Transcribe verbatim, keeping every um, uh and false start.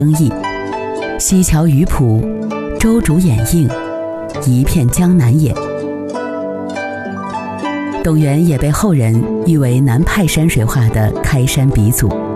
争议。西樵鱼浦，周主掩映，一片江南也。董源也被后人誉为南派山水画的开山鼻祖。